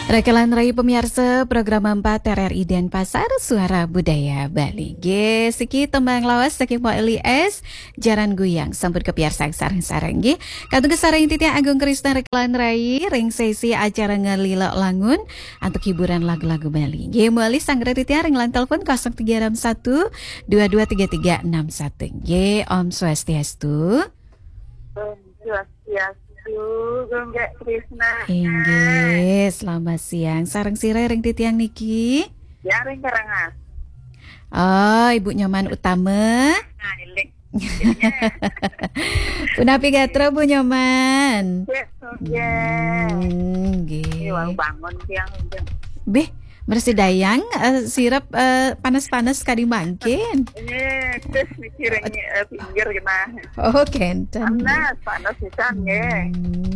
Rekelan Rai pemirsa program 4 RRI Denpasar Suara Budaya Bali. Siki tembang lawas saking Pak Elias Jaran Guyang sambut ke piarsa sareng-sareng nggih. Katunggu sareng Titi Agung Krishna Rekelan Rai ring sesi acara ngelilok langun untuk hiburan lagu-lagu Bali. Meuli sanggre Titi ring lan telepon 0361 223361. Om Swastiastu. Om Swastiastu. Gongga Krishna. Inggih, selamat siang. Sareng sire ring titiang niki. Ya ring Karangas. Oh, Ibu Nyoman Utama. Nah, ilik. Punapi gatra Bu Nyoman. Nggih. Wau bangun siang. Beh, bersih dayang sirap panas-panas kadi mangkin. Terus mikirin pinggir gimana. Oh, kenten. Panas pisan nggih.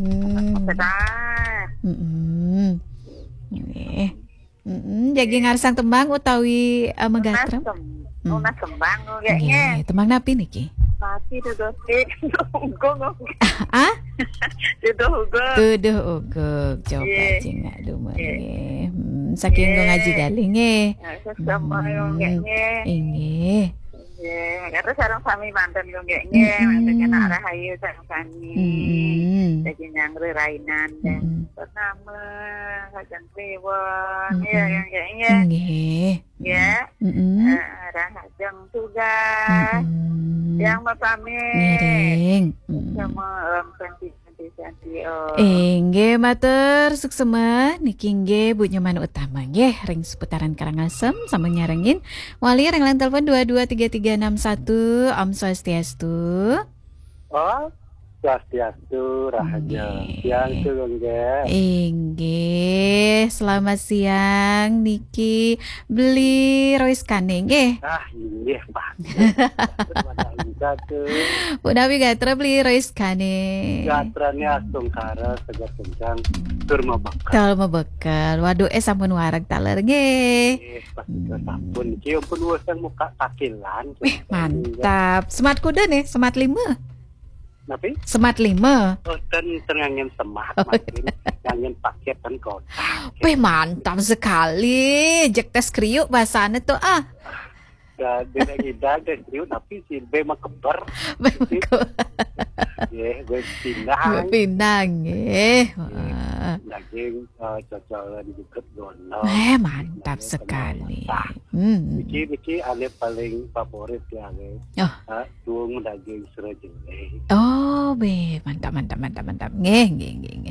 Jadi ngarsang tembang utawi megatrem. Unas kembang nggih. Tembang napi niki? Masih tuduh ugo. Ah? Tuduh ugo. Coba cingak dulu nggih. Saking ngaji galing nggih. Sama yo nggih. Inggih. Karena sarang sami mantan yo nggih. Mantan anak rahayu sareng sami. Jadi nyangre rainan dan pertama kajang kliwon ya nggih. Ya. Rahajang tugas. Yang mapami. Ngiring. Sama santi. Inggih matur suksema niki nggih Bu Nyoman Utama nggih ring seputaran Karangasem sama nyarengin wali ring lan telepon 223361 Om Swastiastu. Oh, Swastiastu rahaja. Siang nggih. Inggih, selamat siang niki beli Royce Kane nggih. Inggih Pak. Punapi gatra beli Royce Kane. Gatrane astungkara segar kencang tur mabekal. Waduh sampun wareg taler nggih. Sampun iki pun wis muka takilan. Mantap. Semat kuda nih, semat 5. Napi? Semat 5. Oh, tengangin semat, ngangin paket dan kotak. Mantap sekali. Jek tes kriuk bahasanya tuh Tidak ada kriuk tapi si B mah keber. Gue pinang daging cocolan dikit gono. Mantap sekali. Biki ale paling favorit ya Ale. Tuung daging serejele. Oh, mantap. Nggih.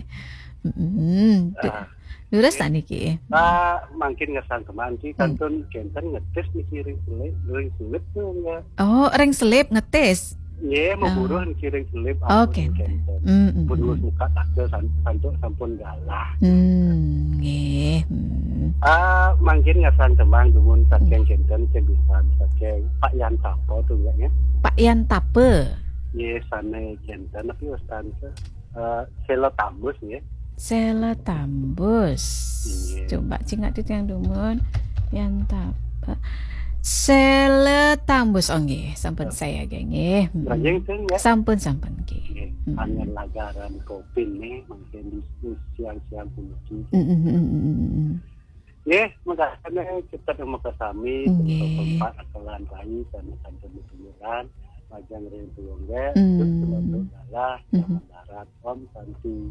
Lurus tak niki? Mungkin ngesan kemarin sih kantun kenten ngetes niki ring selip tuh ya. Oh, ring selip ngetes. Iya, mau buruh ring selip. Oke. Buruh muka takde sampun galah. Nggih. Mungkin ngesan kemarin dumun saking kenten cegusan saking Pak Yantapo tuh ya. Pak Yantape. Iya, sana kenten tapi wastan Selo Tambus ya. Sela Tambus. Coba cingak yang dumun yang tapa. Sela Tambus nggih, sampun saya nggih. Sampun nggih. Angin lagaran kopi nih mungkin siang-siang puji. Nggih, makasane kita makasami tempat akalan rai dan kantor kemudian majang rindu nggih, terus dalah darat Om Santi.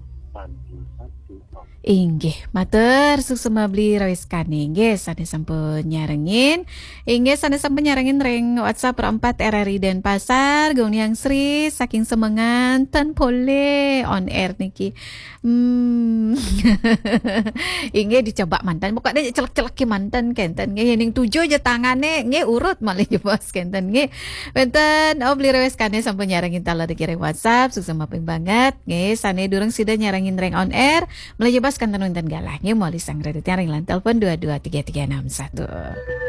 Inggih, matur suksema beli Royce Kane nggih sane sampun nyarengin. Inggih sane sampun nyarengin ring WhatsApp 4 RRI Denpasar Gong Yang Sri saking Semengan ten pole on air niki. Inggih dicoba mantan pokoknya celek-celek mantan kenten nggih ning 7 aja tangane nggih urut malih bos kenten nggih. Benten beli Royce Kane sampun nyarengin tala dikirim WhatsApp suksema ping banget nggih sane durung sida nyarengin ring on air mulai jebas kanten wonten galahnya mau lisang redit ring lan telepon 223361.